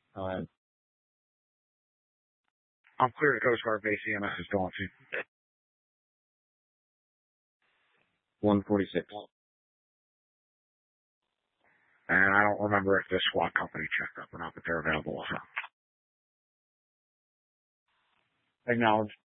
Uh, I'm clear to Coast Guard base. EMS is going to 146. And I don't remember if this SWAT company checked up or not, but they're available also. Acknowledged.